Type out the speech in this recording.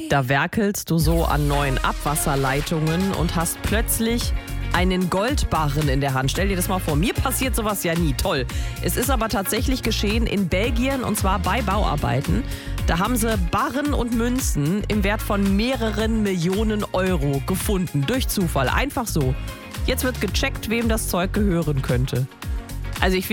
Da werkelst du so an neuen Abwasserleitungen und hast plötzlich einen Goldbarren in der Hand. Stell dir das mal vor. Mir passiert sowas ja nie. Toll. Es ist aber tatsächlich geschehen in Belgien und zwar bei Bauarbeiten. Da haben sie Barren und Münzen im Wert von mehreren Millionen Euro gefunden. Durch Zufall. Einfach so. Jetzt wird gecheckt, wem das Zeug gehören könnte. Also ich